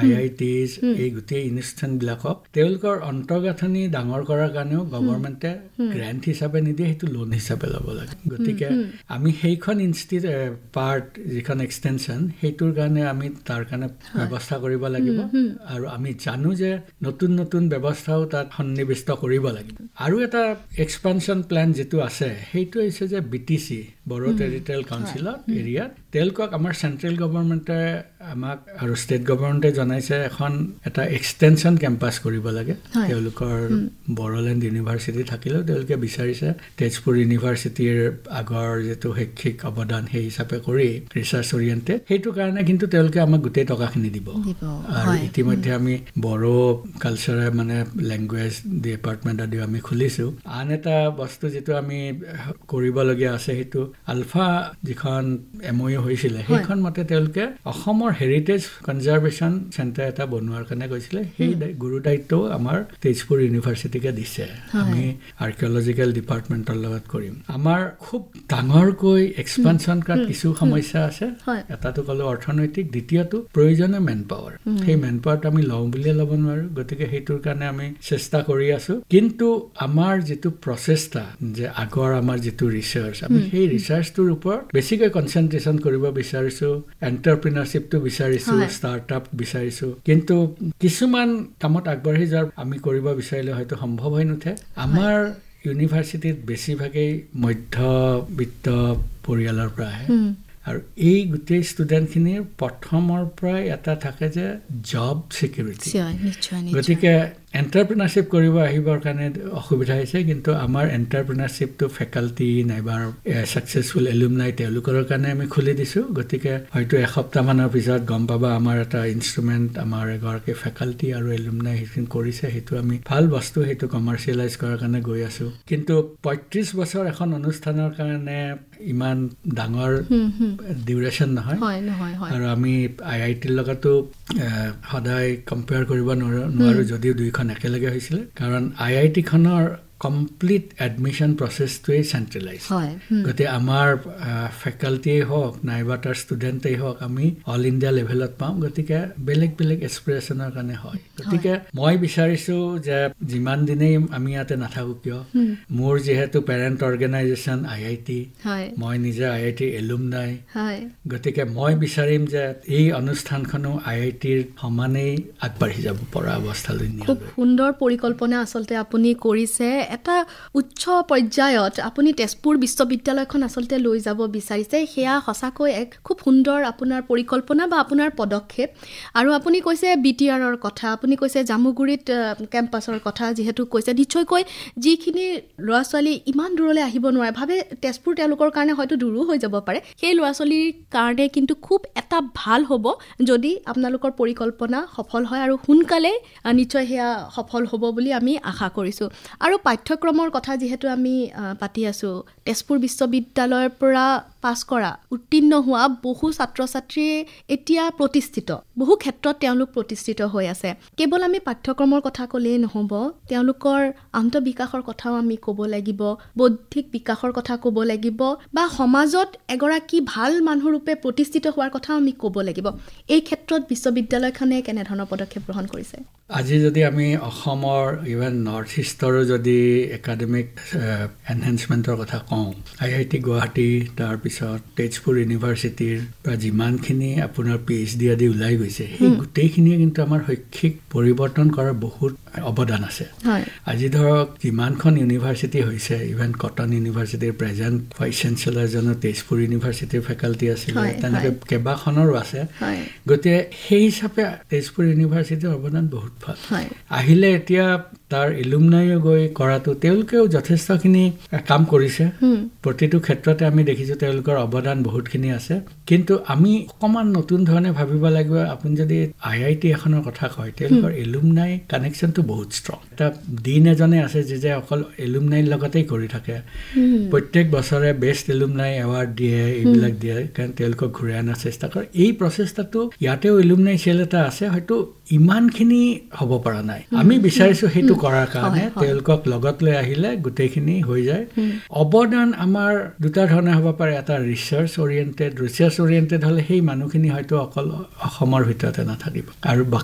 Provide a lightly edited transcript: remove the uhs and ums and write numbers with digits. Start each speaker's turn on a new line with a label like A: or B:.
A: IITs এই গোটেই ইনষ্টিটিউটবিলাকক তেওঁলোকৰ অন্তৰ্গাঁথনি ডাঙৰ কৰাৰ কাৰণেও গভৰ্ণমেণ্টে গ্ৰেণ্ট হিচাপে নিদিয়ে, সেইটো লোন হিচাপে ল'ব লাগে। গতিকে আমি সেইখন পাৰ্ট যিখন এক্সটেনশ্যন সেইটোৰ কাৰণে আমি তাৰ কাৰণে ব্যৱস্থা কৰিব লাগিব আৰু আমি জানো যে নতুন নতুন ব্যৱস্থাও তাত সন্নিৱিষ্ট কৰিব লাগিব। আৰু এটা এক্সপানশ্যন প্লেন যিটো আছে সেইটো হৈছে যে BTC বড়ো টেৰিটৰিয়েল কাউন্সিলৰ এৰিয়াত তেওঁলোকক আমাৰ চেণ্ট্ৰেল গভৰ্ণমেণ্টে আমাক আৰু ষ্টেট গভৰ্ণমেণ্টে জনাইছে এখন এটা এক্সটেনশ্যন কেম্পাছ কৰিব লাগে। তেওঁলোকৰ বড়োলেণ্ড ইউনিভাৰ্চিটি থাকিলেও তেওঁলোকে বিচাৰিছে তেজপুৰ ইউনিভাৰ্চিটিৰ আগৰ যিটো শৈক্ষিক অৱদান সেই হিচাপে কৰি ৰিচাৰ্চ অৰিয়েণ্টেড, সেইটো কাৰণে কিন্তু তেওঁলোকে আমাক গোটেই টকাখিনি দিব। আৰু ইতিমধ্যে আমি বড়ো কালচাৰে মানে লেংগুৱেজ ডিপাৰ্টমেণ্ট আদিও আমি খুলিছোঁ। আন এটা বস্তু যিটো আমি কৰিবলগীয়া আছে সেইটো আলফা যিখন MOU হৈছিলে সেইখন মতে তেওঁলোকে অসমৰ হেৰিটেজ কনজাৰ্ভেশ্যন চেণ্টাৰ এটা বনোৱাৰ কাৰণে কৈছিলে। সেই গুৰু দায়িত্বও আমাৰ তেজপুৰ ইউনিভাৰ্চিটিকে দিছে। আমি আৰ্কিঅলজিকেল ডিপাৰ্টমেণ্টৰ লগত কৰিম। আমাৰ খুব ডাঙৰকৈ এক্সপানশ্যন কৰাত কিছু সমস্যা আছে। এটাটো ক'লো অৰ্থনৈতিক, দ্বিতীয়টো প্ৰয়োজনীয় মেন পাৱাৰ। সেই মেন পাৱাৰটো আমি লওঁ বুলিয়ে ল'ব নোৱাৰো। গতিকে সেইটোৰ কাৰণে আমি চেষ্টা কৰি আছো। কিন্তু আমাৰ যিটো প্ৰচেষ্টা যে আগৰ আমাৰ যিটো ৰিচাৰ্চ, আমি সেই ৰিচাৰ্চটোৰ ওপৰত বেছিকৈ কনচেনট্ৰেশ্যন কৰিব বিচাৰিছো, এণ্টাৰপ্ৰিনাৰশ্বিপটো বিচাৰিছো, ষ্টাৰ্টআপ বিচাৰিছো। কিন্তু কিছুমান কামত আগবাঢ়ি যোৱাৰ আমি কৰিব বিচাৰিলে হয়তো সম্ভৱ হৈ নুঠে। আমাৰ ইউনিভাৰ্চিটিত বেছিভাগেই মধ্যবিত্ত পৰিয়ালৰ পৰা আহে আৰু এই গোটেই ষ্টুডেণ্টখিনিৰ প্ৰথমৰ পৰাই এটা থাকে যে জব ছিকিউৰিটি। গতিকে এণ্টাৰপ্ৰিনাৰশ্বিপ কৰিব আহিবৰ কাৰণে অসুবিধা হৈছে। কিন্তু আমাৰ এণ্টাৰপ্ৰিনাৰশ্বিপটো ফেকাল্টি নাইবা ছাকচেছফুল এলুমনাই তেওঁলোকৰ কাৰণে আমি খুলি দিছোঁ। গতিকে হয়তো এসপ্তাহমানৰ পিছত গম পাবা আমাৰ এটা ইনষ্ট্ৰুমেণ্ট আমাৰ এগৰাকী ফেকাল্টি আৰু এলুমনাই সেইখিনি কৰিছে। সেইটো আমি ভাল বস্তু, সেইটো কমাৰ্চিয়েলাইজ কৰাৰ কাৰণে গৈ আছোঁ। কিন্তু 35 বছৰ এখন অনুষ্ঠানৰ কাৰণে ইমান ডাঙৰ ডিউৰেশ্যন নহয়। আৰু আমি IITৰ লগতো সদায় কম্পেয়াৰ কৰিব নোৱাৰোঁ যদিও দুইখন একেলগে হৈছিলে, কাৰণ IIT খনৰ কমপ্লিট এডমিশ্যন প্ৰচেছটোৱেই চেণ্ট্ৰেলাইজ। গতিকে আমাৰ ফেকাল্টিয়েই হওক নাইবা তাৰ ষ্টুডেণ্টেই হওক আমি অল ইণ্ডিয়া লেভেলত পাওঁ। গতিকে বেলেগ বেলেগ এছপিৰেশ্যনৰ কাৰণে হয়। গতিকে মই বিচাৰিছোঁ যে যিমান দিনেই আমি ইয়াতে নাথাকোঁ কিয়, মোৰ যিহেতু পেৰেণ্ট অৰ্গেনাইজেশ্যন IIT, মই নিজে IIT এলুমনাই, গতিকে মই বিচাৰিম যে এই অনুষ্ঠানখনো IITৰ সমানেই আগবাঢ়ি যাব পৰা অৱস্থালৈ নিয়ে।
B: খুব সুন্দৰ পৰিকল্পনা আচলতে আপুনি কৰিছে। এটা উচ্চ পৰ্যায়ত আপুনি তেজপুৰ বিশ্ববিদ্যালয়খন আচলতে লৈ যাব বিচাৰিছে। সেয়া সঁচাকৈ এক খুব সুন্দৰ আপোনাৰ পৰিকল্পনা বা আপোনাৰ পদক্ষেপ। আৰু আপুনি কৈছে BTRৰ কথা, আপুনি কৈছে জামুগুৰিত কেম্পাছৰ কথা যিহেতু কৈছে, নিশ্চয়কৈ যিখিনি ল'ৰা ছোৱালী ইমান দূৰলৈ আহিব নোৱাৰে, ভাবে তেজপুৰ তেওঁলোকৰ কাৰণে হয়তো দূৰো হৈ যাব পাৰে, সেই ল'ৰা ছোৱালীৰ কাৰণে কিন্তু খুব এটা ভাল হ'ব যদি আপোনালোকৰ পৰিকল্পনা সফল হয়। আৰু সোনকালে নিশ্চয় সেয়া সফল হ'ব বুলি আমি আশা কৰিছোঁ। আৰু পাঠ্যক্ৰমৰ কথা যিহেতু আমি পাতি আছোঁ, তেজপুৰ বিশ্ববিদ্যালয়ৰ পৰা পাছ কৰা উত্তীৰ্ণ হোৱা বহু ছাত্ৰ ছাত্ৰীয়ে এতিয়া প্ৰতিষ্ঠিত, বহু ক্ষেত্ৰত তেওঁলোক প্ৰতিষ্ঠিত হৈ আছে। কেৱল আমি পাঠ্যক্ৰমৰ কথা ক'লেই নহ'ব, তেওঁলোকৰ আন্তঃবিকাশৰ কথাও আমি ক'ব লাগিব, বৌদ্ধিক বিকাশৰ কথা ক'ব লাগিব, বা সমাজত এগৰাকী ভাল মানুহৰূপে প্ৰতিষ্ঠিত হোৱাৰ কথাও আমি ক'ব লাগিব। এই ক্ষেত্ৰত বিশ্ববিদ্যালয়খনে কেনেধৰণৰ পদক্ষেপ গ্ৰহণ কৰিছে?
A: আজি যদি আমি অসমৰ ইভেন নৰ্থ ইষ্টৰো যদি একাডেমিক এনহেঞ্চমেণ্টৰ কথা কওঁ, IIT গুৱাহাটী, তাৰপিছত তেজপুৰ ইউনিভাৰ্চিটিৰ পৰা যিমানখিনি আপোনাৰ PhD আদি ওলাই গৈছে, সেই গোটেইখিনিয়ে কিন্তু আমাৰ শৈক্ষিক পৰিৱৰ্তন কৰাৰ বহুত অৱদান আছে। আজি ধৰক যিমানখন ইউনিভাৰ্চিটি হৈছে, ইভেন কটন ইউনিভাৰ্চিটিৰ প্ৰেজেণ্ট ভাইচ চেঞ্চেলাৰজনৰ তেজপুৰ ইউনিভাৰ্চিটিৰ ফেকাল্টি আছিলে, তেনেকৈ কেইবাখনৰো আছে। গতিকে সেই হিচাপে তেজপুৰ ইউনিভাৰ্চিটিৰ অৱদান বহুত ভাল। আহিলে এতিয়া তাৰ এলুমনাইও গৈ কৰাটো তেওঁলোকেও যথেষ্টখিনি কাম কৰিছে। প্ৰতিটো ক্ষেত্ৰতে আমি দেখিছোঁ তেওঁলোকৰ অৱদান বহুতখিনি আছে। কিন্তু আমি অকণমান নতুন ধৰণে ভাবিব লাগিব। আপুনি যদি IIT এখনৰ কথা কয়, তেওঁলোকৰ এলুমনাই কানেকশ্যনটো বহুত ষ্ট্ৰং। এটা ডিন এজনে আছে যে অকল এলুমনাইৰ লগতেই কৰি থাকে। প্ৰত্যেক বছৰে বেষ্ট এলুমনাই এৱাৰ্ড দিয়ে, এইবিলাক দিয়ে, কাৰণ তেওঁলোকক ঘূৰাই অনাৰ চেষ্টা কৰে। এই প্ৰচেষ্টাটো ইয়াতেও এলুমনাই চেল এটা আছে, হয়তো ইমানখিনি হ'ব পৰা নাই। আমি বিচাৰিছোঁ সেইটো কৰাৰ কাৰণে তেওঁলোকক লগত লৈ আহিলে গোটেইখিনি হৈ যায়। অৱদান আমাৰ দুটা ধৰণে হ'ব পাৰে। এটা ৰিচাৰ্চ অৰিয়েণ্টেড হ'লে সেই মানুহখিনি হয়তো অকল অসমৰ ভিতৰতে নাথাকিব, আৰু